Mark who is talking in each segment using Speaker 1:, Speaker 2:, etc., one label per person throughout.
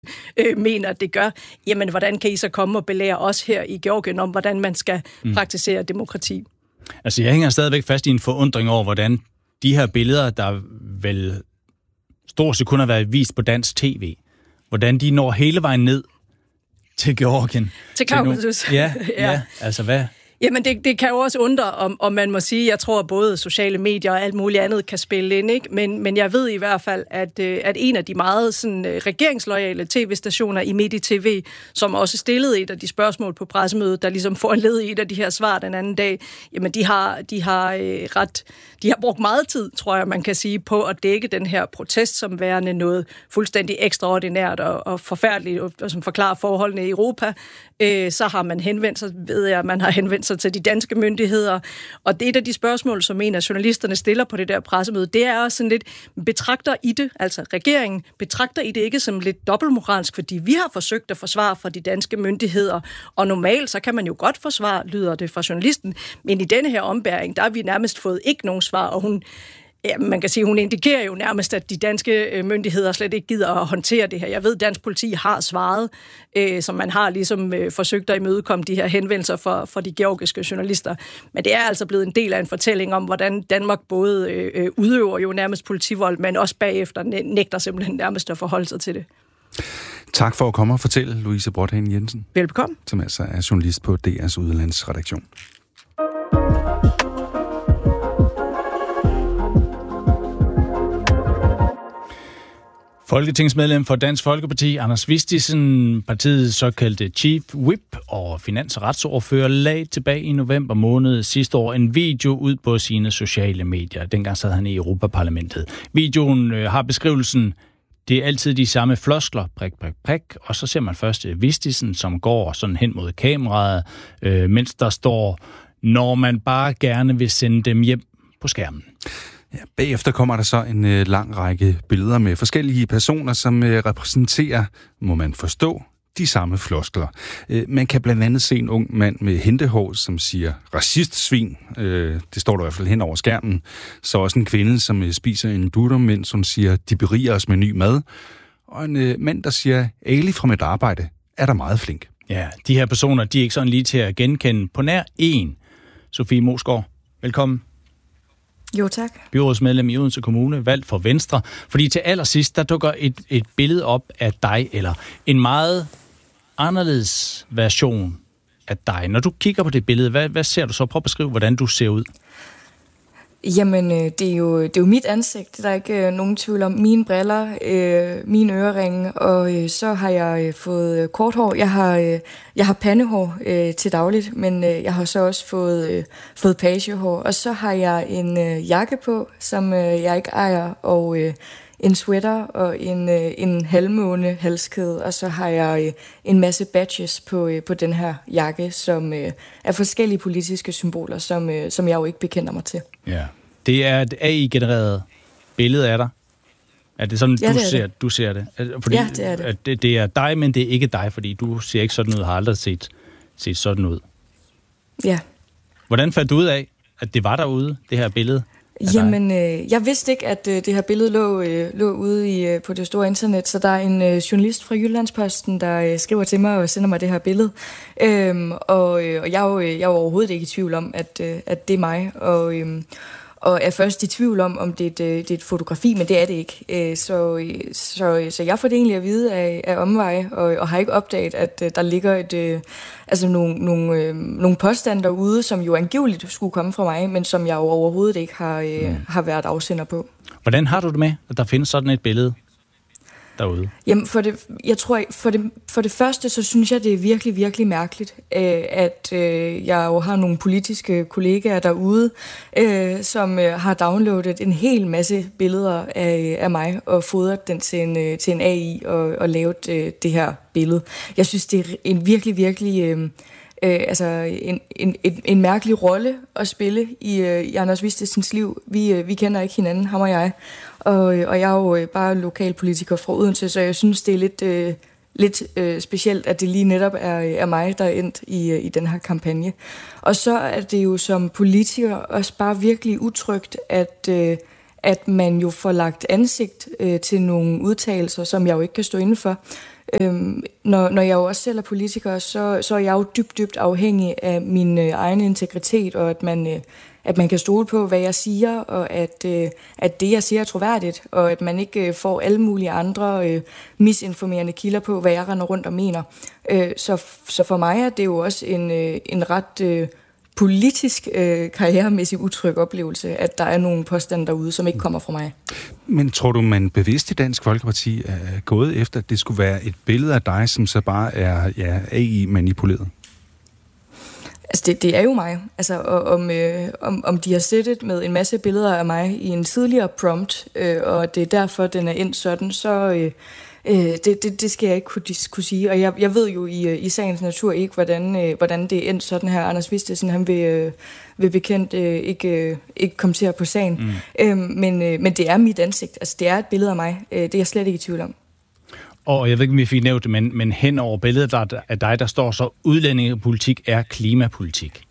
Speaker 1: mener, at det gør, jamen hvordan kan I så komme og belære os her i Georgien om, hvordan man skal praktisere demokrati?
Speaker 2: Altså, jeg hænger stadigvæk fast i en forundring over, hvordan de her billeder, der vel stort set kun har været vist på dansk tv, hvordan de når hele vejen ned til Georgien.
Speaker 1: Til Kaukasus.
Speaker 2: Ja, altså hvad?
Speaker 1: Jamen, det kan jo også undre, om man må sige, jeg tror, både sociale medier og alt muligt andet kan spille ind, ikke? Men jeg ved i hvert fald, at en af de meget sådan, regeringsloyale tv-stationer i MediTV, som også stillede et af de spørgsmål på pressemødet, der ligesom foranledede et af de her svar den anden dag, jamen de har brugt meget tid, tror jeg, man kan sige, på at dække den her protest som værende noget fuldstændig ekstraordinært og forfærdeligt, og som forklarer forholdene i Europa. Så har man henvendt sig, ved jeg, man har henvendt sig til de danske myndigheder. Og det er et af de spørgsmål, som en af journalisterne stiller på det der pressemøde, det er også sådan lidt, betragter I det, altså regeringen, betragter I det ikke som lidt dobbeltmoralsk, fordi vi har forsøgt at forsvare fra de danske myndigheder, og normalt så kan man jo godt forsvare, lyder det fra journalisten, men i denne her ombæring, der har vi nærmest fået ikke nogen svar, og man kan sige, hun indikerer jo nærmest, at de danske myndigheder slet ikke gider at håndtere det her. Jeg ved, at dansk politi har svaret, som man har ligesom forsøgt at imødekomme de her henvendelser for de georgiske journalister. Men det er altså blevet en del af en fortælling om, hvordan Danmark både udøver jo nærmest politivold, men også bagefter nægter simpelthen nærmest at forholde sig til det.
Speaker 3: Tak for at komme og fortælle, Louise Brodhagen Jensen.
Speaker 1: Velbekomme.
Speaker 3: Som altså er journalist på DR's udlandsredaktion.
Speaker 2: Folketingsmedlem for Dansk Folkeparti, Anders Vistisen, partiets såkaldte Chief Whip og finans- og retsordfører, lagde tilbage i november måned sidste år en video ud på sine sociale medier. Dengang sad han i Europaparlamentet. Videoen har beskrivelsen, det er altid de samme floskler, prik, prik, prik, og så ser man først Vistisen, som går sådan hen mod kameraet, mens der står, når man bare gerne vil sende dem hjem på skærmen.
Speaker 3: Ja, bagefter kommer der så en lang række billeder med forskellige personer, som repræsenterer, må man forstå, de samme floskler. Man kan blandt andet se en ung mand med hentehår, som siger racistsvin. Det står der i hvert fald hen over skærmen. Så også en kvinde, som spiser en durum, mens hun siger, de beriger os med ny mad. Og en mand, der siger, Ali fra mit arbejde er der meget flink.
Speaker 2: Ja, de her personer, de er ikke sådan lige til at genkende på nær en. Sofie Moesgaard, velkommen.
Speaker 4: Jo, tak.
Speaker 2: Byrådsmedlem i Odense Kommune, valgt for Venstre. Fordi til allersidst, der dukker et billede op af dig, eller en meget anderledes version af dig. Når du kigger på det billede, hvad ser du så? Prøv at beskrive, hvordan du ser ud.
Speaker 4: Jamen, det er jo mit ansigt. Der er ikke nogen tvivl om. Mine briller, mine øreringe, og så har jeg fået kort hår. Jeg har pandehår til dagligt, men jeg har så også fået pagehår. Og så har jeg en jakke på, som jeg ikke ejer, og en sweater og en halvmåne halskæde, og så har jeg en masse badges på den her jakke, som er forskellige politiske symboler, som jeg jo ikke bekender mig til.
Speaker 2: Ja. Det er et AI-genereret billede af dig. Er det sådan, du ser det? Fordi,
Speaker 4: ja, det er det.
Speaker 2: Det er dig, men det er ikke dig, fordi du ser ikke sådan ud, har aldrig set sådan ud.
Speaker 4: Ja.
Speaker 2: Hvordan fandt du ud af, at det var derude, det her billede?
Speaker 4: Jamen, jeg vidste ikke, at det her billede lå ude på det store internet, så der er en journalist fra Jyllandsposten, der skriver til mig og sender mig det her billede. Og jeg er overhovedet ikke i tvivl om, at det er mig, og er først i tvivl om det er et fotografi, men det er det ikke. Så jeg får det egentlig at vide af omveje, og har ikke opdaget, at der ligger nogle påstande derude, som jo angiveligt skulle komme fra mig, men som jeg jo overhovedet ikke har været afsender på. Hvordan har du det med, at der findes sådan et billede derude? Jamen, for det første, så synes jeg, det er virkelig, virkelig mærkeligt, at jeg jo har nogle politiske kollegaer derude, som har downloadet en hel masse billeder af mig og fodret den til en AI og lavet det her billede. Jeg synes, det er en virkelig, virkelig en mærkelig rolle at spille i Anders Vistisens liv. Vi kender ikke hinanden, ham og jeg. Og jeg er jo bare lokalpolitiker fra Odense, så jeg synes, det er lidt specielt, at det lige netop er mig, der er endt i den her kampagne. Og så er det jo som politiker også bare virkelig utrygt, at man jo får lagt ansigt til nogle udtalelser, som jeg jo ikke kan stå inde for. Når jeg jo også selv er politiker, så er jeg jo dybt afhængig af min egen integritet, og at man kan stole på, hvad jeg siger, og at det, jeg siger, er troværdigt, og at man ikke får alle mulige andre misinformerende kilder på, hvad jeg render rundt og mener. Så for mig er det jo også en ret politisk karrieremæssig utryg oplevelse, at der er nogle påstande derude, som ikke kommer fra mig.
Speaker 3: Men tror du, man bevidst i Dansk Folkeparti er gået efter, at det skulle være et billede af dig, som så bare er AI-manipuleret?
Speaker 4: Altså, det er jo mig. Altså, om de har sættet med en masse billeder af mig i en tidligere prompt, og det er derfor, den er endt sådan, så det skal jeg ikke kunne sige. Og jeg ved jo i sagens natur ikke, hvordan det er endt sådan her. Anders Vistisen, han vil bekendt ikke kommentere på sagen. Men det er mit ansigt. Altså, det er et billede af mig. Det er jeg slet ikke i tvivl om.
Speaker 2: Og jeg ved ikke, om vi fik nævnt det, men hen over billedet af dig, der står så, udlændingepolitik er klimapolitik.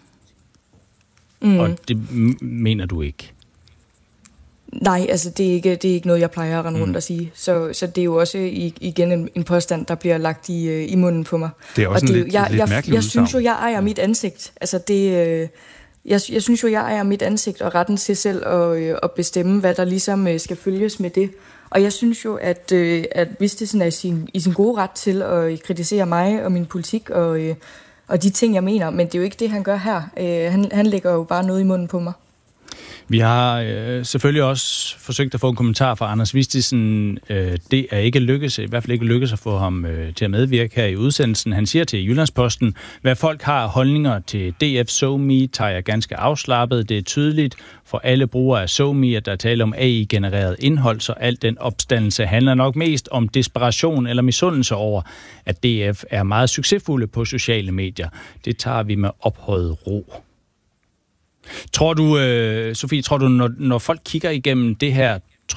Speaker 2: Og det mener du ikke?
Speaker 4: Nej, altså det er ikke noget, jeg plejer at rende rundt og sige. Så det er jo også igen en påstand, der bliver lagt i munden på mig.
Speaker 3: Det er også lidt mærkeligt.
Speaker 4: Jeg synes jo, jeg ejer mit ansigt. Altså jeg synes jo, jeg ejer mit ansigt og retten til selv at bestemme, hvad der ligesom skal følges med det. Og jeg synes jo, at Vistisen er i sin gode ret til at kritisere mig og min politik og de ting, jeg mener. Men det er jo ikke det, han gør her. Han lægger jo bare noget i munden på mig.
Speaker 2: Vi har selvfølgelig også forsøgt at få en kommentar fra Anders Vistisen. Det er ikke lykkes, i hvert fald ikke lykkes at få ham til at medvirke her i udsendelsen. Han siger til Jyllandsposten, hvad folk har holdninger til DF SoMe, tager jeg ganske afslappet. Det er tydeligt for alle brugere af SoMe, at der taler om AI-genereret indhold, så al den opstandelse handler nok mest om desperation eller misundelse over, at DF er meget succesfulde på sociale medier. Det tager vi med ophøjet ro. Tror du, Sofie, når folk kigger igennem det her,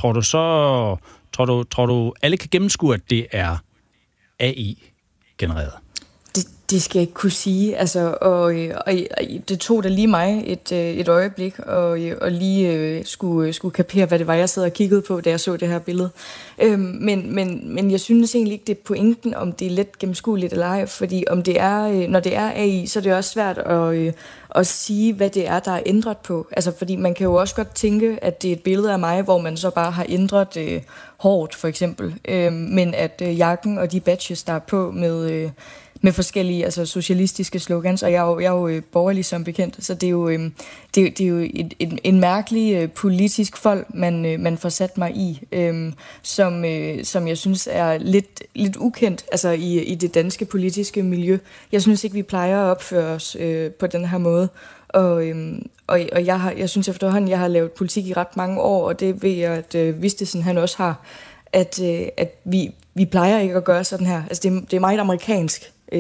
Speaker 2: tror du alle kan gennemskue, at det er AI-genereret?
Speaker 4: Det skal jeg ikke kunne sige, altså, og det tog da lige mig et øjeblik, og lige skulle kapere, hvad det var, jeg sad og kiggede på, da jeg så det her billede. Men jeg synes egentlig ikke, det er pointen, om det er let gennemskueligt eller ej, fordi når det er AI, så er det også svært at sige, hvad det er, der er ændret på. Altså, fordi man kan jo også godt tænke, at det er et billede af mig, hvor man så bare har ændret hårdt, for eksempel. Men at jakken og de badges, der er på med forskellige altså socialistiske slogans, og jeg er jo borgerlig som bekendt, så det er jo en mærkelig politisk fold, man får sat mig i, som jeg synes er lidt ukendt altså i det danske politiske miljø. Jeg synes ikke, vi plejer at opføre os på den her måde, og jeg synes efterhånden, jeg har lavet politik i ret mange år, og det ved jeg, at Vistisen han også har, at vi plejer ikke at gøre sådan her. Altså det er meget amerikansk.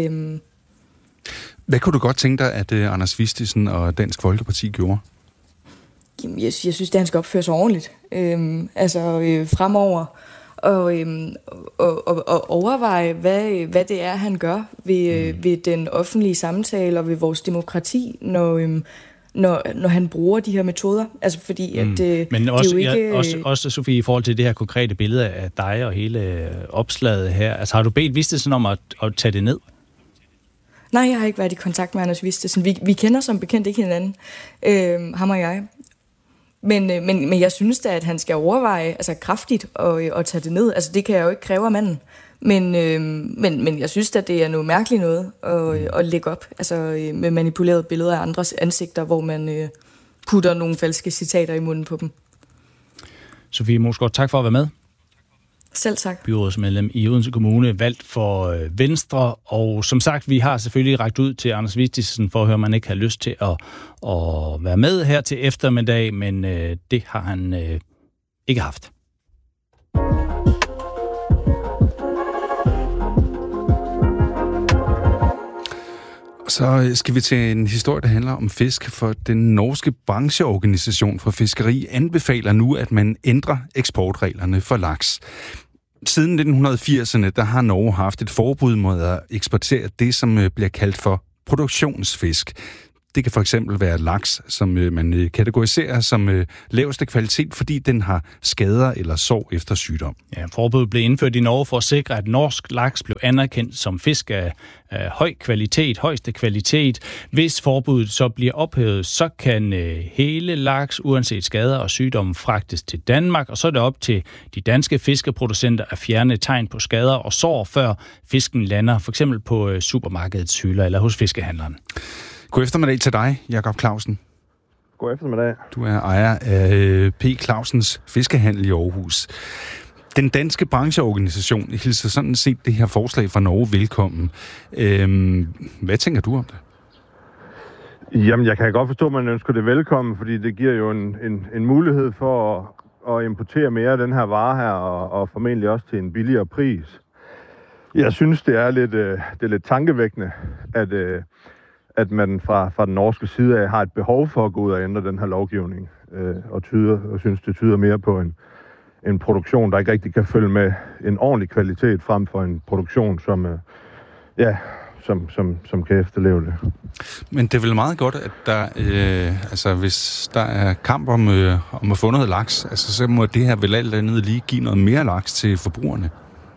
Speaker 3: Hvad kunne du godt tænke dig, at Anders Vistisen og Dansk Folkeparti gjorde?
Speaker 4: Jamen, jeg synes, at han skal opføre sig ordentligt. Fremover. Og overveje, hvad det er, han gør ved den offentlige samtale og ved vores demokrati, når han bruger de her metoder. Altså fordi at
Speaker 2: men også,
Speaker 4: det er jo ikke...
Speaker 2: også Sofie, i forhold til det her konkrete billede af dig og hele opslaget her. Altså har du bedt Vistisen om at tage det ned?
Speaker 4: Nej, jeg har ikke været i kontakt med Anders Vistisen. Vi kender som bekendt ikke hinanden, ham og jeg. Men jeg synes da, at han skal overveje altså kraftigt at tage det ned. Altså det kan jeg jo ikke kræve af manden. Men jeg synes at det er noget mærkeligt noget at lægge op, altså med manipulerede billeder af andres ansigter, hvor man putter nogle falske citater i munden på dem.
Speaker 2: Sofie Moesgaard, tak for at være med.
Speaker 4: Selv tak.
Speaker 2: Byrådsmedlem i Odense Kommune, valgt for Venstre, og som sagt, vi har selvfølgelig rakt ud til Anders Vistisen for at høre, om man ikke har lyst til at være med her til eftermiddag, men det har han ikke haft.
Speaker 3: Så skal vi til en historie, der handler om fisk, for den norske brancheorganisation for fiskeri anbefaler nu, at man ændrer eksportreglerne for laks. Siden 1980'erne, der har Norge haft et forbud mod at eksportere det, som bliver kaldt for produktionsfisk. Det kan for eksempel være laks, som man kategoriserer som laveste kvalitet, fordi den har skader eller sår efter sygdom.
Speaker 2: Ja, forbuddet blev indført i Norge for at sikre, at norsk laks blev anerkendt som fisk af høj kvalitet, højeste kvalitet. Hvis forbuddet så bliver ophævet, så kan hele laks, uanset skader og sygdomme, fragtes til Danmark, og så er det op til de danske fiskeproducenter at fjerne tegn på skader og sår, før fisken lander, for eksempel på supermarkedets hylder eller hos fiskehandleren.
Speaker 3: God eftermiddag til dig, Jakob Clausen.
Speaker 5: God eftermiddag.
Speaker 3: Du er ejer af P. Clausens Fiskehandel i Aarhus. Den danske brancheorganisation hilser sådan set det her forslag fra Norge velkommen. Hvad tænker du om det?
Speaker 5: Jamen, jeg kan godt forstå, at man ønsker det velkommen, fordi det giver jo en mulighed for at importere mere af den her vare her, og formentlig også til en billigere pris. Jeg synes, det er lidt tankevækkende, at man fra den norske side af har et behov for at gå ud og ændre den her lovgivning, og synes, det tyder mere på en produktion, der ikke rigtig kan følge med en ordentlig kvalitet, frem for en produktion, som kan efterleve det.
Speaker 3: Men det er vel meget godt, at der, hvis der er kamp om at få noget laks, så må det her vel alt andet lige give noget mere laks til forbrugerne.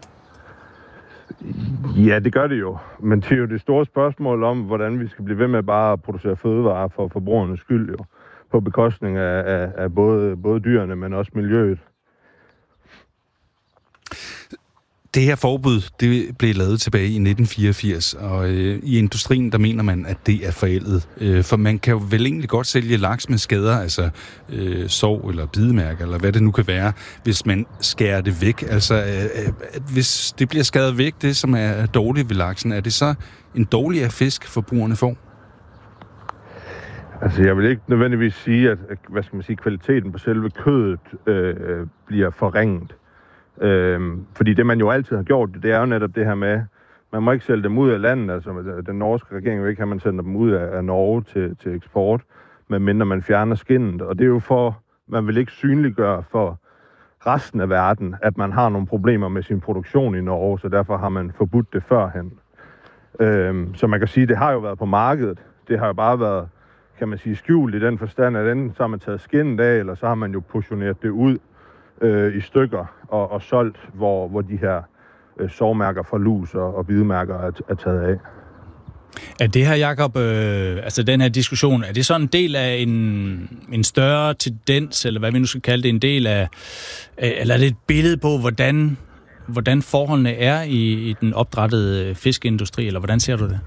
Speaker 5: Ja, det gør det jo. Men det er jo det store spørgsmål om, hvordan vi skal blive ved med bare at producere fødevarer for forbrugernes skyld, jo. På bekostning af både dyrene, men også miljøet.
Speaker 3: Det her forbud, det blev lavet tilbage i 1984, og i industrien, der mener man, at det er forældet. For man kan jo vel egentlig godt sælge laks med skader, altså sår eller bidemærker, eller hvad det nu kan være, hvis man skærer det væk. Altså, hvis det bliver skadet væk, det som er dårligt ved laksen, er det så en dårligere fisk, forbrugerne får?
Speaker 5: Altså, jeg vil ikke nødvendigvis sige, at kvaliteten på selve kødet bliver forringet. Fordi det, man jo altid har gjort, det er jo netop det her med, man må ikke sælge dem ud af landet, altså den norske regering vil ikke have, man sender dem ud af Norge til eksport, medmindre man fjerner skindet. Og det er jo for, man vil ikke synliggøre for resten af verden, at man har nogle problemer med sin produktion i Norge, så derfor har man forbudt det førhen. Så man kan sige, det har jo været på markedet. Det har jo bare været, kan man sige, skjult i den forstand, at enten så har man taget skindet af, eller så har man jo portioneret det ud i stykker og solgt, hvor de her sårmærker fra lus og bidemærker er taget af.
Speaker 2: Er det her, Jakob, altså den her diskussion, er det så en del af en større tendens, eller hvad vi nu skal kalde det, en del af, eller er det et billede på, hvordan forholdene er i den opdrættede fiskeindustri, eller hvordan ser du det?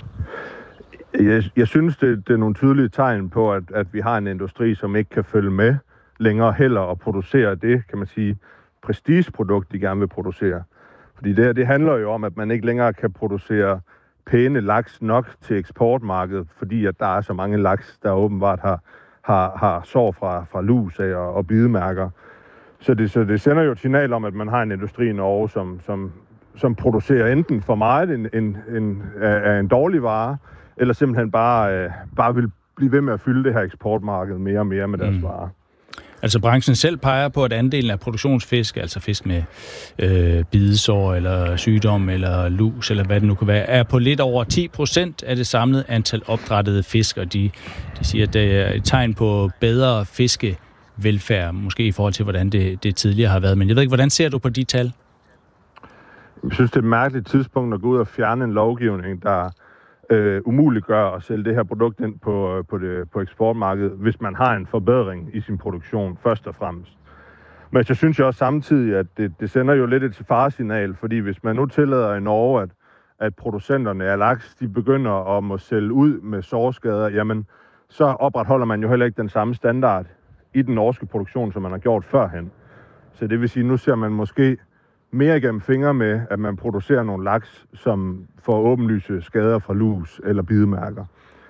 Speaker 5: Jeg synes, det er nogle tydelige tegn på, at vi har en industri, som ikke kan følge med længere heller og producere det, kan man sige, prestigeprodukt, de gerne vil producere. Fordi det handler jo om, at man ikke længere kan producere pæne laks nok til eksportmarkedet, fordi at der er så mange laks, der åbenbart har sår fra lus af og bidemærker. Så det sender jo et signal om, at man har en industri i Norge, som producerer enten for meget en dårlig vare, eller simpelthen bare vil blive ved med at fylde det her eksportmarked mere og mere med deres varer.
Speaker 2: Altså branchen selv peger på, at andelen af produktionsfisk, altså fisk med bidesår eller sygdom eller lus eller hvad det nu kan være, er på lidt over 10% af det samlede antal opdrættede fisk, og de siger, at det er et tegn på bedre fiskevelfærd, måske i forhold til, hvordan det tidligere har været. Men jeg ved ikke, hvordan ser du på de tal?
Speaker 5: Jeg synes, det er et mærkeligt tidspunkt at gå ud og fjerne en lovgivning, der umuliggør at sælge det her produkt ind på eksportmarkedet, hvis man har en forbedring i sin produktion, først og fremmest. Men så synes jeg også samtidig, at det sender jo lidt et faresignal, fordi hvis man nu tillader i Norge, at producenterne af laks, de begynder at må sælge ud med sårskader, jamen, så opretholder man jo heller ikke den samme standard i den norske produktion, som man har gjort førhen. Så det vil sige, nu ser man måske mere igennem fingre med, at man producerer nogle laks, som får åbenlyse skader fra lus eller bidemærker.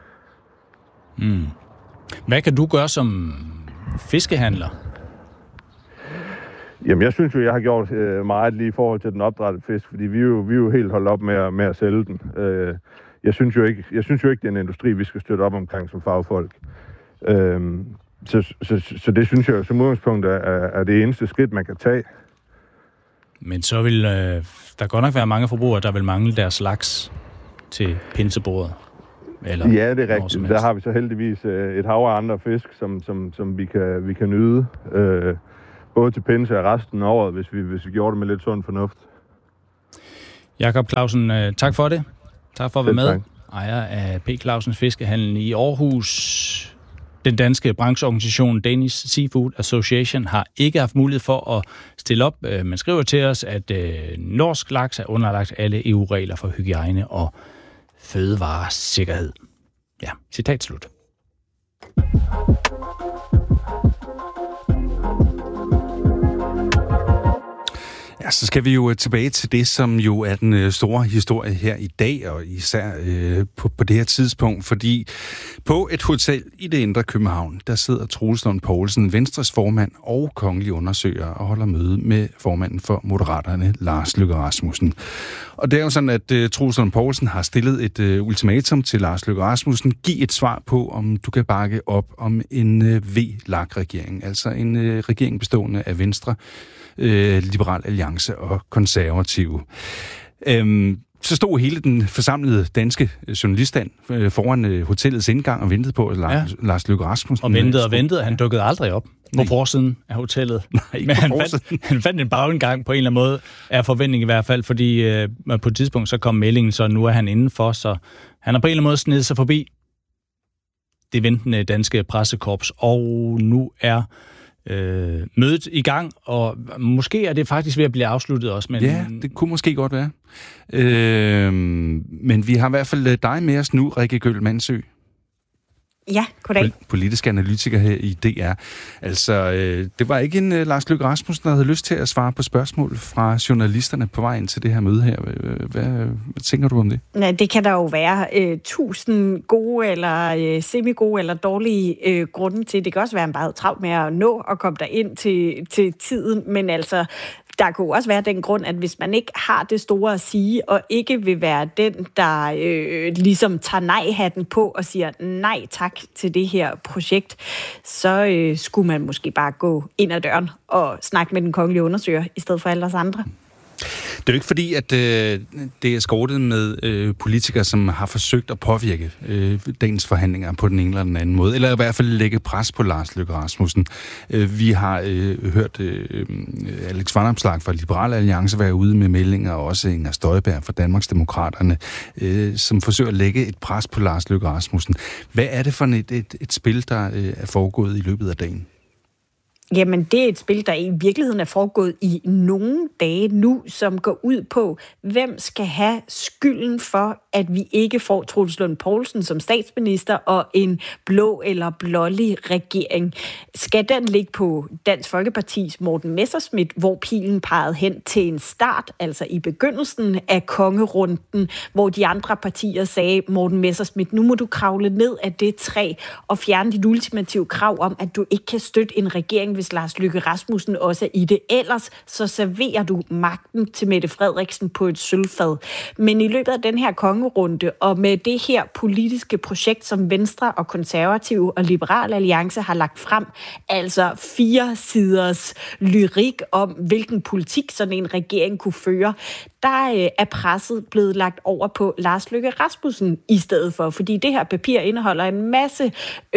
Speaker 2: Hvad kan du gøre som fiskehandler?
Speaker 5: Jamen, jeg synes jo, jeg har gjort meget lige i forhold til den opdrættede fisk, fordi vi er jo helt holdt op med at sælge den. Jeg synes jo ikke, det er en industri, vi skal støtte op omkring som fagfolk. Så det synes jeg som udgangspunkt er det eneste skridt, man kan tage.
Speaker 2: Men så vil der godt nok være mange forbrugere, der vil mangle deres laks til pinsebordet. Eller
Speaker 5: ja, det er rigtigt. Der har vi så heldigvis et hav af andre fisk, som vi kan nyde. Både til pinse og resten af året, hvis vi gjorde det med lidt sund fornuft.
Speaker 2: Jakob Clausen, tak for det. Tak for at være med.
Speaker 5: Tak.
Speaker 2: Ejer af P. Clausens Fiskehandel i Aarhus. Den danske brancheorganisation Danish Seafood Association har ikke haft mulighed for at stille op. Man skriver til os, at norsk laks er underlagt alle EU-regler for hygiejne og fødevaresikkerhed. Ja, citat slut.
Speaker 3: Ja, så skal vi jo tilbage til det, som jo er den store historie her i dag, og især på det her tidspunkt, fordi på et hotel i det indre København, der sidder Troels Lund Poulsen, Venstres formand og kongelig undersøger, og holder møde med formanden for Moderaterne, Lars Løkke Rasmussen. Og det er jo sådan, at Troels Lund Poulsen har stillet et ultimatum til Lars Løkke Rasmussen. Giv et svar på, om du kan bakke op om en VLAK-regering, altså en regering bestående af Venstre, Liberal Alliance og Konservative. Så stod hele den forsamlede danske journaliststand foran hotellets indgang og ventede på, at Lars Løkke Rasmussen...
Speaker 2: Og ventede. Han dukkede aldrig op på forsiden af hotellet.
Speaker 3: Nej,
Speaker 2: men han fandt en bagindgang på en eller anden måde, er forventning i hvert fald, fordi på et tidspunkt så kom meldingen, så nu er han indenfor, så han har på en eller anden måde snedet sig forbi det ventende danske pressekorps, og nu er mødet i gang, og måske er det faktisk ved at blive afsluttet også. Men...
Speaker 3: Ja, det kunne måske godt være. Men vi har i hvert fald dig med os nu, Rikke Gøll Mandsø.
Speaker 6: Ja, goddag.
Speaker 3: Politisk analytiker her i DR. Altså, det var ikke en Lars Løkke Rasmussen, der havde lyst til at svare på spørgsmål fra journalisterne på vej ind til det her møde her. Hvad tænker du om det?
Speaker 6: Nej, det kan der jo være 1000 gode eller semi-gode eller dårlige grunde til. Det kan også være, at han bare havde travlt med at nå at komme derind til tiden, men altså... Der kunne også være den grund, at hvis man ikke har det store at sige, og ikke vil være den, der ligesom tager nej-hatten på og siger nej tak til det her projekt, så skulle man måske bare gå ind ad døren og snakke med den kongelige undersøger, i stedet for alle os andre.
Speaker 3: Det er jo ikke fordi, at det er skortet med politikere, som har forsøgt at påvirke dagens forhandlinger på den ene eller den anden måde, eller i hvert fald lægge pres på Lars Løkke Rasmussen. Vi har hørt Alex Vanopslagh fra Liberal Alliance være ude med meldinger, og også Inger Støjberg fra Danmarksdemokraterne, som forsøger at lægge et pres på Lars Løkke Rasmussen. Hvad er det for et spil, der er foregået i løbet af dagen?
Speaker 6: Jamen, det er et spil, der i virkeligheden er foregået i nogle dage nu, som går ud på, hvem skal have skylden for, at vi ikke får Troels Lund Poulsen som statsminister og en blå eller blålig regering. Skal den ligge på Dansk Folkepartis Morten Messerschmidt, hvor pilen pegede hen til en start, altså i begyndelsen af kongerunden, hvor de andre partier sagde, Morten Messerschmidt, nu må du kravle ned af det træ og fjerne dit ultimative krav om, at du ikke kan støtte en regering, hvis Lars Løkke Rasmussen også er i det. Ellers så serverer du magten til Mette Frederiksen på et sølvfad. Men i løbet af den her kongerunde, og med det her politiske projekt, som Venstre og Konservative og Liberal Alliance har lagt frem, altså 4 siders lyrik om, hvilken politik sådan en regering kunne føre, der er presset blevet lagt over på Lars Løkke Rasmussen i stedet for, fordi det her papir indeholder en masse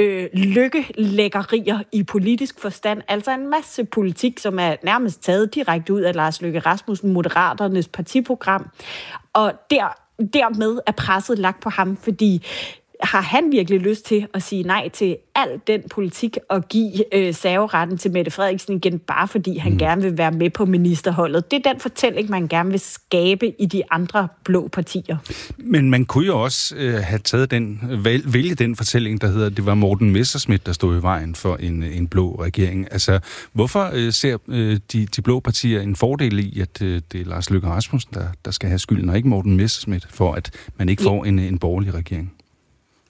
Speaker 6: lykkelæggerier i politisk forstand, altså en masse politik, som er nærmest taget direkte ud af Lars Løkke Rasmussen, Moderaternes partiprogram, og dermed er presset lagt på ham, fordi har han virkelig lyst til at sige nej til al den politik og give serveretten til Mette Frederiksen igen, bare fordi han gerne vil være med på ministerholdet? Det er den fortælling, man gerne vil skabe i de andre blå partier.
Speaker 3: Men man kunne jo også have taget vælge den fortælling, der hedder, at det var Morten Messerschmidt, der stod i vejen for en blå regering. Altså, hvorfor ser de blå partier en fordel i, at det er Lars Løkke Rasmussen, der skal have skylden, og ikke Morten Messerschmidt, for at man ikke får en borgerlig regering?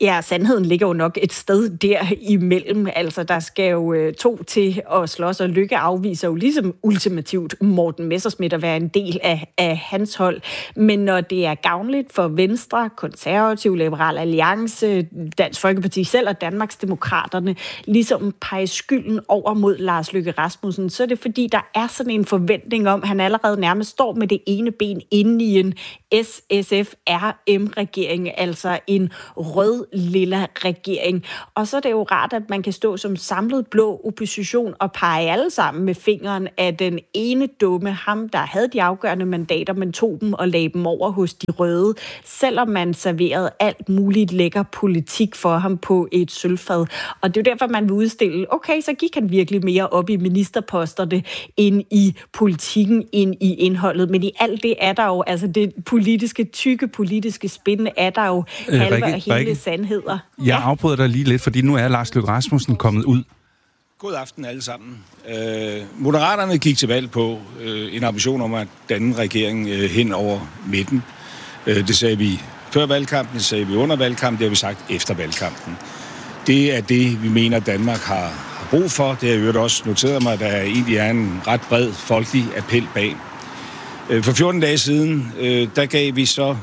Speaker 6: Ja, sandheden ligger jo nok et sted derimellem. Altså, der skal jo to til at slås, og Løkke afviser jo ligesom ultimativt Morten Messerschmidt at være en del af hans hold. Men når det er gavnligt for Venstre, Konservativ, Liberal Alliance, Dansk Folkeparti selv og Danmarksdemokraterne, ligesom pege skylden over mod Lars Løkke Rasmussen, så er det fordi, der er sådan en forventning om, at han allerede nærmest står med det ene ben inde i en SSF-RM-regering, altså en rød-lilla regering. Og så er det jo rart, at man kan stå som samlet blå opposition og pege alle sammen med fingeren af den ene dumme, ham der havde de afgørende mandater, men tog dem og lagde dem over hos de røde, selvom man serverede alt muligt lækker politik for ham på et sølvfad. Og det er jo derfor, man vil udstille, okay, så gik han virkelig mere op i ministerposterne end i politikken, end i indholdet. Men i alt det er der jo, altså det tykke politiske spin er der jo halve og hele sandheder.
Speaker 3: Jeg afbryder dig lige lidt, fordi nu er Lars Løkke Rasmussen kommet ud.
Speaker 7: God aften alle sammen. Moderaterne gik til valg på en ambition om at danne en regering hen over midten. Det sagde vi før valgkampen, det sagde vi under valgkampen, det har vi sagt efter valgkampen. Det er det, vi mener, Danmark har brug for. Det har jeg øvrigt også noteret mig, at der egentlig er en ret bred folkelig appel bag. For 14 dage siden, der gav vi så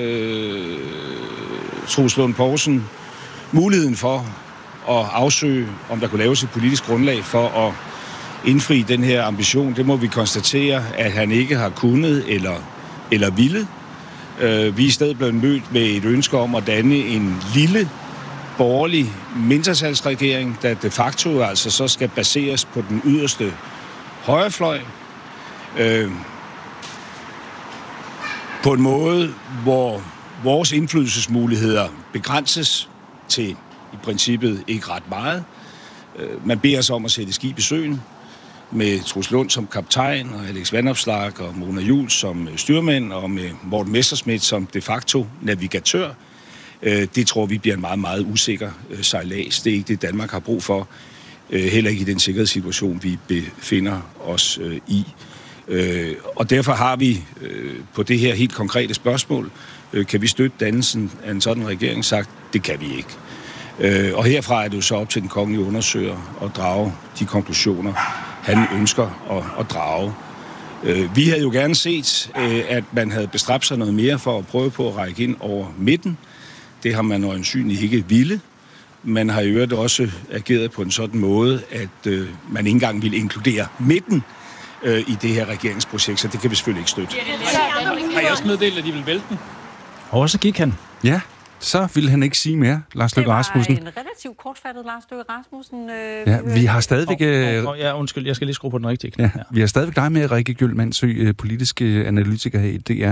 Speaker 7: Troels Lund Poulsen muligheden for at afsøge, om der kunne laves et politisk grundlag for at indfri den her ambition. Det må vi konstatere, at han ikke har kunnet eller ville. Vi er i stedet blevet mødt med et ønske om at danne en lille borgerlig mindretalsregering, der de facto altså så skal baseres på den yderste højrefløj. På en måde, hvor vores indflydelsesmuligheder begrænses til i princippet ikke ret meget. Man beder os om at sætte skib i søen med Troels Lund som kaptajn, og Alex Vanopslagh og Mona Juul som styrmænd, og med Morten Messerschmidt som de facto navigatør. Det tror vi bliver en meget, meget usikker sejlads. Det er ikke det, Danmark har brug for. Heller ikke i den sikkerhedssituation, vi befinder os i. Og derfor har vi på det her helt konkrete spørgsmål, kan vi støtte dannelsen af en sådan regering, sagt, det kan vi ikke. Og herfra er det jo så op til den kongelige undersøger at drage de konklusioner, han ønsker at drage. Vi havde jo gerne set, at man havde bestræbt sig noget mere for at prøve på at række ind over midten. Det har man øjensynligt ikke ville. Man har i øvrigt også ageret på en sådan måde, at man ikke engang ville inkludere midten i det her regeringsprojekt, så det kan vi selvfølgelig ikke støtte.
Speaker 8: Har jeg også meddelt, at de vil vælte den?
Speaker 2: Og så gik han.
Speaker 3: Ja, så ville han ikke sige mere, Lars Løkke Rasmussen.
Speaker 9: Det var en relativt kortfattet Lars Løkke Rasmussen.
Speaker 3: Ja, vi har stadigvæk...
Speaker 2: Ja, undskyld, jeg skal lige skrue på den rigtige knap.
Speaker 3: Ja, vi har stadigvæk dig med, Rikke Gyldmandsø, politisk analytiker her i DR.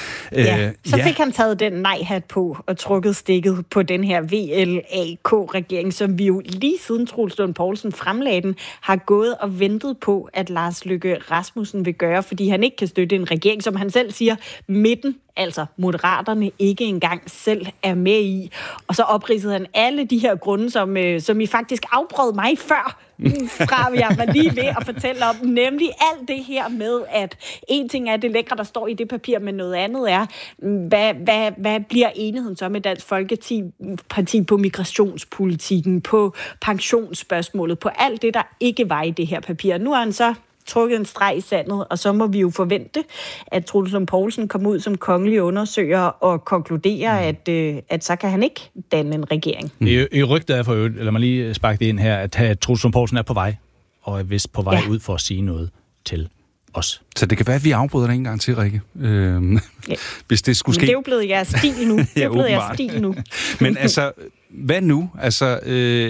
Speaker 6: Så fik han taget den nej-hat på og trukket stikket på den her VLAK-regering, som vi jo lige siden Troels Lund Poulsen fremlagde den, har gået og ventet på, at Lars Løkke Rasmussen vil gøre, fordi han ikke kan støtte en regering, som han selv siger, midten, altså Moderaterne, ikke engang selv er med i. Og så opridsede han alle de her grunde, som I faktisk afbrød mig før, fra jeg var lige ved at fortælle om, nemlig alt det her med, at en ting er det lækre, der står i det papir, men noget andet er, hvad bliver enigheden så med Dansk Folkeparti på migrationspolitikken, på pensionsspørgsmålet, på alt det, der ikke var i det her papir. Nu er han så trukket en streg i sandet, og så må vi jo forvente, at Troels Lund Poulsen kommer ud som kongelig undersøger og konkluderer, at så kan han ikke danne en regering.
Speaker 2: I rygtet er for øvrigt, lad mig lige sparke det ind her, at Troels Lund Poulsen er på vej, og er vist på vej ud for at sige noget til os.
Speaker 3: Så det kan være, at vi afbryder dig en gang til, Rikke. Hvis det skulle ske.
Speaker 6: Men det er jo blevet jeres stil nu. Det er blevet jeres stil nu.
Speaker 3: Men altså, hvad nu? Altså,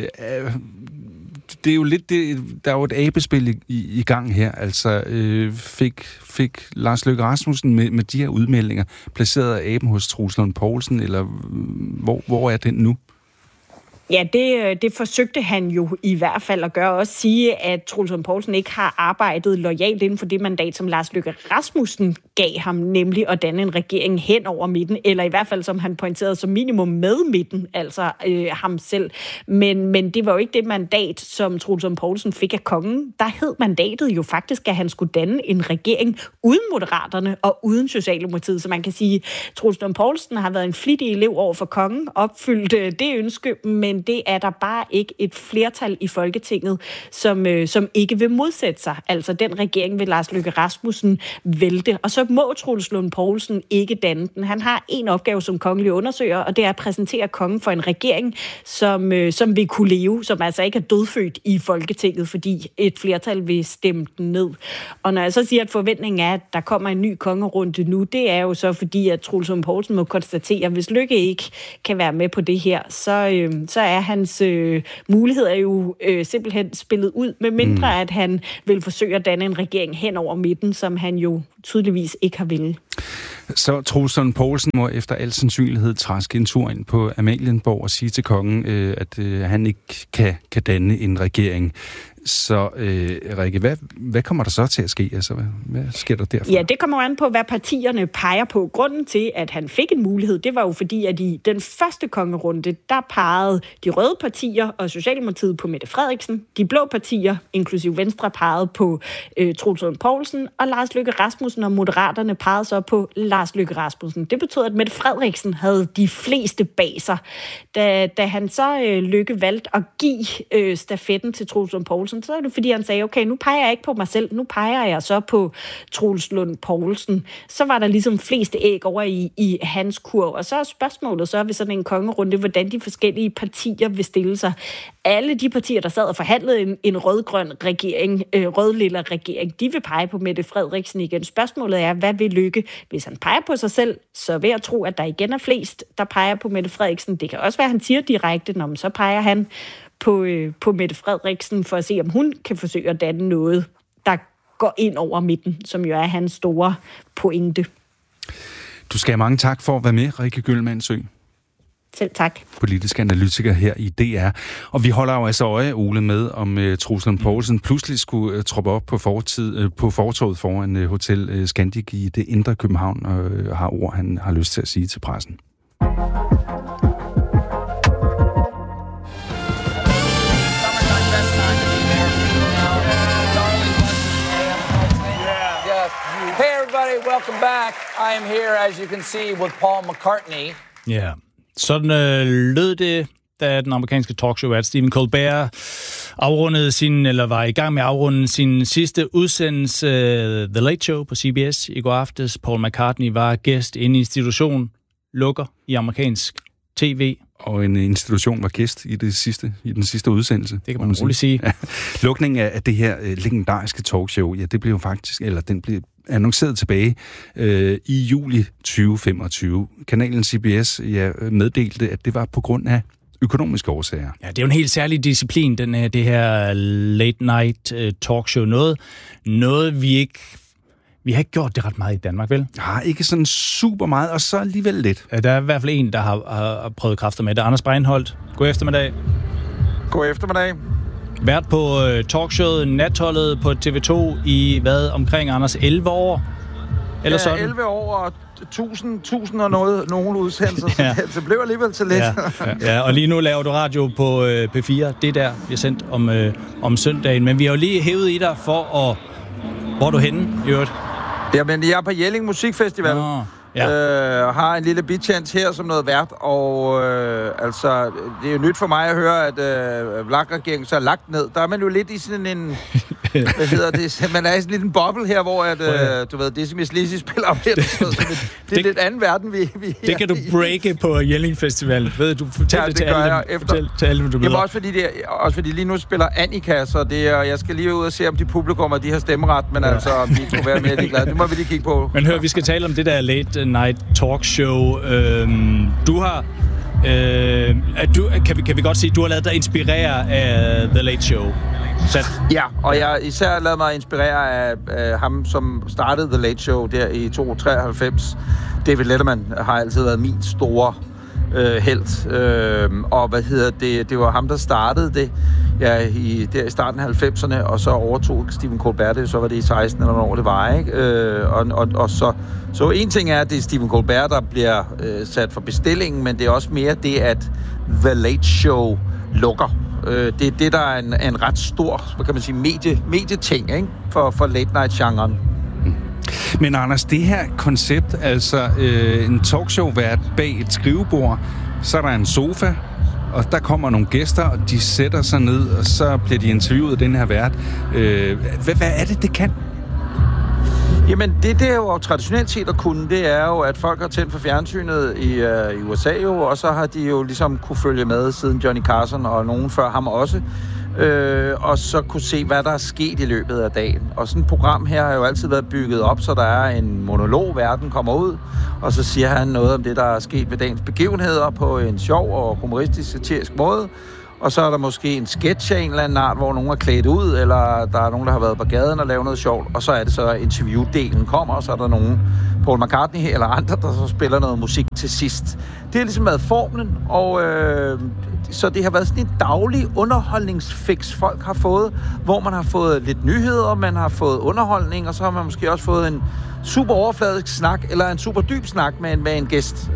Speaker 3: det er jo lidt der er jo et abespil i gang her. Altså, fik Lars Løkke Rasmussen med de her udmeldinger placeret aben hos Troels Lund Poulsen, eller hvor er den nu?
Speaker 6: Ja, det forsøgte han jo i hvert fald at gøre. Også sige, at Troels Lund Poulsen ikke har arbejdet loyalt inden for det mandat, som Lars Løkke Rasmussen gav ham, nemlig at danne en regering hen over midten, eller i hvert fald, som han pointerede, som minimum med midten, altså ham selv. Men det var jo ikke det mandat, som Troels Lund Poulsen fik af kongen. Der hed mandatet jo faktisk, at han skulle danne en regering uden Moderaterne og uden Socialdemokratiet. Så man kan sige, at Troels Lund Poulsen har været en flittig elev over for kongen, opfyldt det ønske, men det er der bare ikke et flertal i Folketinget, som ikke vil modsætte sig. Altså den regering vil Lars Løkke Rasmussen vælte. Og så må Troels Lund Poulsen ikke danne den. Han har en opgave som kongelig undersøger, og det er at præsentere kongen for en regering, som vil kunne leve, som altså ikke er dødfødt i Folketinget, fordi et flertal vil stemme den ned. Og når jeg så siger, at forventningen er, at der kommer en ny kongerunde nu, det er jo så fordi, at Troels Lund Poulsen må konstatere, at hvis Løkke ikke kan være med på det her, så er hans muligheder jo simpelthen spillet ud, med mindre at han vil forsøge at danne en regering hen over midten, som han jo tydeligvis ikke har ville.
Speaker 3: Så Troels Lund Poulsen må efter al sandsynlighed træske en tur ind på Amalienborg og sige til kongen, at han ikke kan danne en regering. Så Rikke, hvad kommer der så til at ske? Altså, hvad sker der derfra?
Speaker 6: Ja, det kommer an på, hvad partierne peger på. Grunden til, at han fik en mulighed, det var jo fordi, at i den første kongerunde, der pegede de røde partier og Socialdemokratiet på Mette Frederiksen. De blå partier, inklusive Venstre, pegede på Troels Lund Poulsen, og Lars Løkke Rasmussen og Moderaterne pegede så på Lars Løkke Rasmussen. Det betød, at Mette Frederiksen havde de fleste bag sig. Da han så Løkke valgte at give stafetten til Troels Lund Poulsen, så er det fordi, han sagde, okay, nu peger jeg ikke på mig selv, nu peger jeg så på Troels Lund Poulsen. Så var der ligesom fleste æg over i hans kurv. Og så er spørgsmålet så ved sådan en kongerunde, hvordan de forskellige partier vil stille sig. Alle de partier, der sad og forhandlede en rød-grøn regering, rød-lilla regering, de vil pege på Mette Frederiksen igen. Spørgsmålet er, hvad vil Løkke? Hvis han peger på sig selv, så vil jeg tro, at der igen er flest, der peger på Mette Frederiksen. Det kan også være, at han siger direkte, når så peger han på Mette Frederiksen, for at se, om hun kan forsøge at danne noget, der går ind over midten, som jo er hans store pointe.
Speaker 3: Du skal have mange tak for at være med, Rikke Gyldmannsø.
Speaker 6: Selv tak.
Speaker 3: Politisk analytiker her i DR. Og vi holder jo altså øje, Ole, med om Troels Lund Poulsen pludselig skulle troppe op på fortovet foran Hotel Scandic i det indre København, og har ord, han har lyst til at sige til pressen.
Speaker 10: Hey everybody, welcome back. I am here, as you can see, with Paul McCartney.
Speaker 2: Ja, sådan lød det, da den amerikanske talkshow-vært Stephen Colbert var i gang med at afrunde sin sidste udsendelse, The Late Show på CBS i går aftes. Paul McCartney var gæst inde i institution, lukker i amerikansk tv.
Speaker 3: Og en institution var gæst i den sidste udsendelse.
Speaker 2: Det kan man roligt sige.
Speaker 3: Ja. Lukningen af det her legendariske talkshow, ja, det blev jo faktisk, eller den blev annonceret tilbage i juli 2025. Kanalen CBS meddelte, at det var på grund af økonomiske årsager.
Speaker 2: Ja, det er jo en helt særlig disciplin, det her late night talkshow. Noget vi har ikke gjort det ret meget i Danmark, vel?
Speaker 3: Ja, ikke sådan super meget, og så alligevel lidt.
Speaker 2: Ja, der er i hvert fald en, der har prøvet kræfter med det. Anders Breinholt, god eftermiddag.
Speaker 11: God eftermiddag.
Speaker 2: Vært på talkshowet Natholdet på TV2 i omkring Anders 11 år? Eller sådan?
Speaker 11: 11 år og 1000 og nogle udsendelser, ja. Så det blev alligevel til lidt.
Speaker 2: Ja, og lige nu laver du radio på P4. Det der bliver sendt om søndagen. Men vi har jo lige hævet i dig for at... Hvor er du henne, i øvrigt?
Speaker 11: Jamen, jeg er på Jelling Musikfestival. Har en lille bitchance her som noget vært, og altså, det er jo nyt for mig at høre, at VLAK-regeringen så er lagt ned. Der er man jo lidt i sådan en, hvad hedder det, man er i sådan en liten boble her, hvor at, du ved, Decimus Lizzy spiller op her. Det er lidt anden verden, vi
Speaker 2: det kan du breake på Jelling Festival. Ved du, fortæl det til alle, du
Speaker 11: møder. Også fordi lige nu spiller Annika, så jeg skal lige ud og se, om de publikummer, de har stemmeret, men altså, om de kunne være mere ligeglade. Det må vi lige kigge på.
Speaker 2: Men hør, vi skal tale om det der late night talkshow. Du har... kan vi godt sige, du har lavet dig inspirere af The Late Show.
Speaker 11: Ja, og jeg især lavet mig inspirere af ham, som startede The Late Show der i 1993. David Letterman har altid været min store helt. Og det var ham, der startede det i starten af 90'erne, og så overtog Stephen Colbert det, så var det i 16 eller hvornår det var, ikke? Og så en ting er, at det er Stephen Colbert, der bliver sat for bestillingen, men det er også mere det, at The Late Show lukker. Det er det, der er en ret stor, hvad kan man sige, medieting, ikke? For late night-genren.
Speaker 3: Men Anders, det her koncept, altså en talkshow-vært bag et skrivebord, så er der en sofa, og der kommer nogle gæster, og de sætter sig ned, og så bliver de interviewet af den her vært. Hvad er det kan?
Speaker 11: Jamen, det er jo traditionelt set at kunne, det er jo, at folk har tændt for fjernsynet i USA jo, og så har de jo ligesom kunne følge med siden Johnny Carson og nogen før ham også, og så kunne se, hvad der er sket i løbet af dagen. Og sådan et program her har jo altid været bygget op, så der er en monolog, verden kommer ud, og så siger han noget om det, der er sket ved dagens begivenheder på en sjov og humoristisk, satirisk måde. Og så er der måske en sketch af en eller anden art, hvor nogen er klædt ud, eller der er nogen, der har været på gaden og lavet noget sjovt. Og så er det så, interviewdelen kommer, og så er der nogen, Paul McCartney eller andre, der så spiller noget musik til sidst. Det har ligesom været formlen, og så det har været sådan en daglig underholdningsfix, folk har fået, hvor man har fået lidt nyheder, man har fået underholdning, og så har man måske også fået en super overfladisk snak, eller en super dyb snak med en gæst.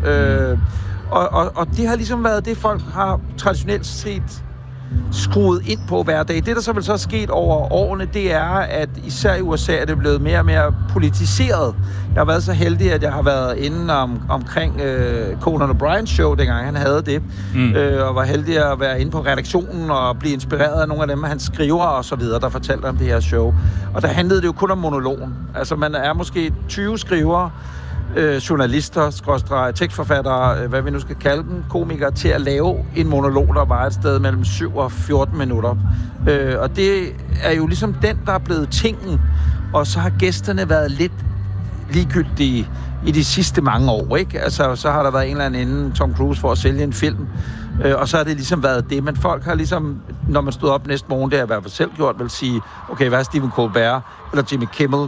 Speaker 11: Og det har ligesom været det, folk har traditionelt set skruet ind på hver dag. Det, der så vel så er sket over årene, det er, at især i USA er det blevet mere og mere politiseret. Jeg har været så heldig, at jeg har været inde omkring Conan O'Briens show, dengang han havde det. Og var heldig at være inde på redaktionen og blive inspireret af nogle af dem, han skriver og så videre, der fortalte om det her show. Og der handlede det jo kun om monologen. Altså, man er måske 20 skrivere, journalister, tekstforfattere, hvad vi nu skal kalde dem, komikere, til at lave en monolog, der var et sted mellem 7 og 14 minutter. Og det er jo ligesom den, der er blevet tingen, og så har gæsterne været lidt ligegyldige i de sidste mange år, ikke? Altså, så har der været en eller anden inden Tom Cruise for at sælge en film, og så har det ligesom været det, men folk har ligesom, når man stod op næste morgen, det har i hvert fald selv gjort, vil sige, okay, hvad er Stephen Colbert eller Jimmy Kimmel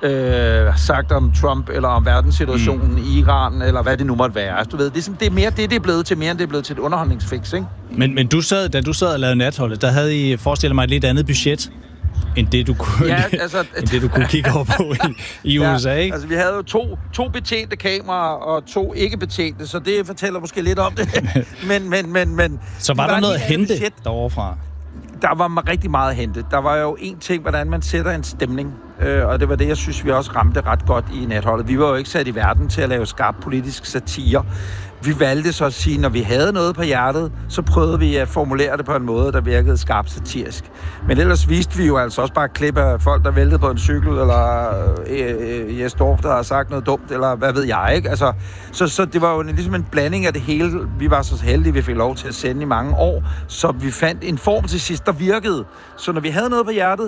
Speaker 11: sagt om Trump, eller om verdenssituationen i Iran, eller hvad det nu måtte være. Altså, du ved, det er mere det er blevet til, mere end det er blevet til et underholdningsfix, ikke?
Speaker 2: Men da du sad og lavede Natholdet, der havde I, forestillet mig, et lidt andet budget, end det du kunne, end det, du kunne kigge over på i USA, ikke?
Speaker 11: Altså, vi havde jo to betjente kameraer, og 2 ikke betjente, så det fortæller måske lidt om det. men
Speaker 2: så var der noget at hente derovre fra?
Speaker 11: Der var rigtig meget at hente. Der var jo en ting, hvordan man sætter en stemning, og det var det, jeg synes, vi også ramte ret godt i Natholdet. Vi var jo ikke sat i verden til at lave skarp politisk satire. Vi valgte så at sige, når vi havde noget på hjertet, så prøvede vi at formulere det på en måde, der virkede skarpt satirisk. Men ellers viste vi jo altså også bare klip af folk, der væltede på en cykel, eller Jes Dorf, der har sagt noget dumt, eller hvad ved jeg, ikke? Altså, så det var jo ligesom en blanding af det hele. Vi var så heldige, vi fik lov til at sende i mange år, så vi fandt en form til sidst, der virkede. Så når vi havde noget på hjertet,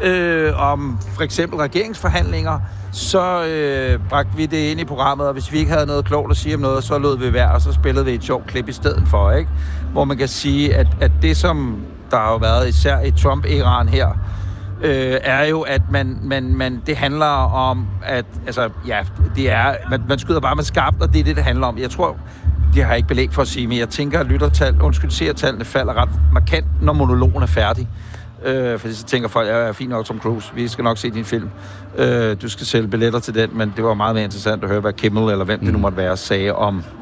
Speaker 11: om for eksempel regeringsforhandlinger, så bragte vi det ind i programmet, og hvis vi ikke havde noget klogt at sige om noget, så lod vi være, og så spillede vi et sjovt klip i stedet for, ikke? Hvor man kan sige, at det, som der har været især i Trump-æraen her, er jo, at man det handler om, at altså, ja, det er, man skyder bare med skarpt, og det er det handler om. Jeg tror, det har jeg ikke belæg for at sige, men jeg tænker, at seertallene falder ret markant, når monologen er færdig. Fordi så tænker folk, jeg er fint nok Tom Cruise, vi skal nok se din film. Du skal sælge billetter til den, men det var meget mere interessant at høre, hvad Kimmel eller hvem det nu måtte være, sagde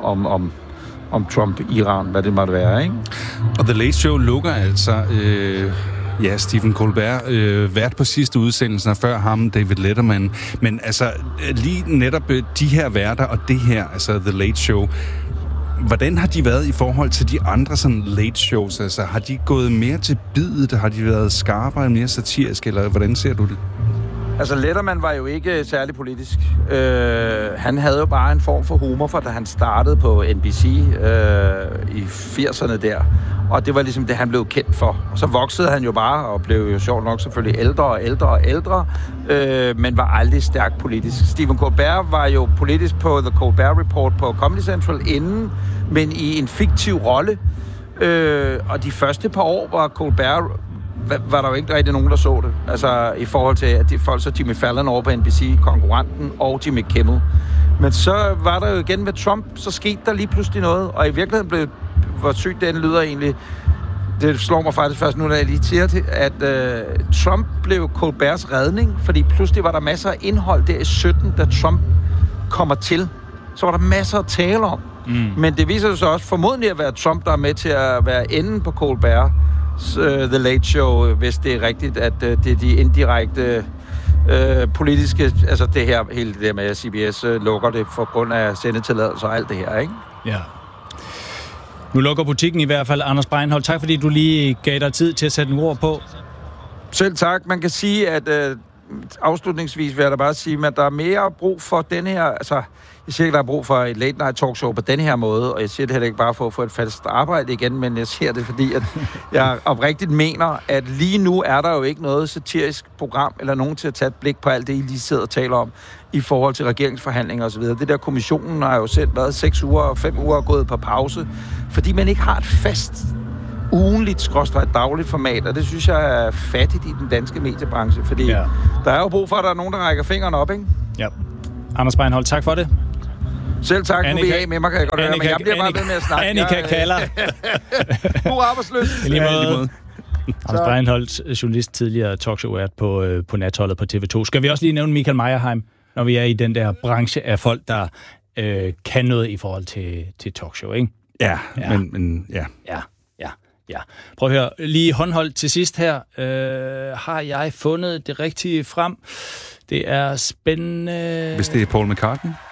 Speaker 11: om Trump, Iran, hvad det måtte være, ikke?
Speaker 3: Og The Late Show lukker altså... Stephen Colbert, vært på sidste udsendelsen før ham, David Letterman. Men altså, lige netop de her værter og det her, altså The Late Show, hvordan har de været i forhold til de andre sådan late shows? Altså, har de gået mere til biddet? Har de været skarpere, mere satiriske, eller hvordan ser du det?
Speaker 11: Altså, Letterman var jo ikke særlig politisk. Han havde jo bare en form for humor, for da han startede på NBC i 80'erne der. Og det var ligesom det, han blev kendt for. Og så voksede han jo bare, og blev jo sjovt nok selvfølgelig ældre og ældre og ældre, men var aldrig stærkt politisk. Stephen Colbert var jo politisk på The Colbert Report på Comedy Central inden, men i en fiktiv rolle. Og de første par år var Colbert var der jo ikke rigtig nogen, der så det. Altså i forhold til, at de folk så Jimmy Fallon over på NBC, konkurrenten, og Jimmy Kimmel. Men så var der jo igen med Trump, så skete der lige pludselig noget, og i virkeligheden hvor sygt den lyder egentlig, det slår mig faktisk først nu, når jeg lige siger det, at Trump blev Colberts redning, fordi pludselig var der masser af indhold der i 17, da Trump kommer til. Så var der masser at tale om. Men det viser sig så også formodentlig at være Trump, der er med til at være enden på Colbert's The Late Show, hvis det er rigtigt, at det er de indirekte politiske, altså det her, hele det der med, at CBS lukker det for grund af sendetilladelser og alt det her, ikke?
Speaker 2: Ja. Nu lukker butikken i hvert fald. Anders Breinholt, tak fordi du lige gav dig tid til at sætte en ord på.
Speaker 11: Selv tak. Man kan sige, at afslutningsvis vil jeg da bare sige, at der er mere brug for den her, altså jeg siger ikke, der er brug for et late night talkshow på den her måde, og jeg siger det heller ikke bare for at få et fast arbejde igen, men jeg siger det, fordi at jeg oprigtigt mener, at lige nu er der jo ikke noget satirisk program, eller nogen til at tage et blik på alt det, I lige sidder og taler om, i forhold til regeringsforhandlinger osv. Det der kommissionen har jo selv været 6 uger og 5 uger gået på pause, fordi man ikke har et fast ugenligt, dagligt format, og det synes jeg er fattigt i den danske mediebranche, fordi der er jo brug for, at der er nogen, der rækker fingeren op, ikke?
Speaker 2: Ja. Anders Breinholt, tak for det.
Speaker 11: Selv tak. Nu vil jeg af med mig, kan jeg godt høre, men jeg bliver bare ved med at snakke.
Speaker 2: Annika kalder.
Speaker 11: God arbejdsløs.
Speaker 2: I lige måde. Anders Breinholt, journalist, tidligere talkshow-vært på Natholdet på TV2. Skal vi også lige nævne Michael Meyerheim, når vi er i den der branche af folk, der kan noget i forhold til talkshow, ikke?
Speaker 3: Ja. Men ja.
Speaker 2: Ja. Prøv at høre, lige håndholdt til sidst her. Har jeg fundet det rigtige frem? Det er spændende...
Speaker 3: Hvis det er Paul McCartney?